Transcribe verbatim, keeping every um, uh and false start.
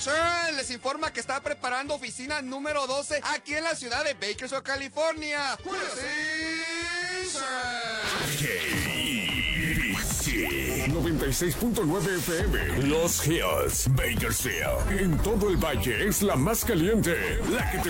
Station les informa que está preparando oficina número doce aquí en la ciudad de Bakersfield, California. noventa y seis punto nueve F M, Los Hills, Bakersfield. En todo el valle es la más caliente, la que te